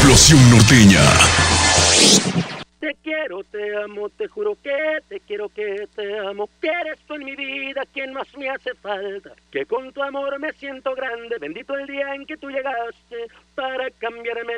Explosión norteña. Te quiero, te amo, te juro que te quiero, que te amo, que eres tú en mi vida quien más me hace falta, que con tu amor me siento grande, bendito el día en que tú llegaste para cambiarme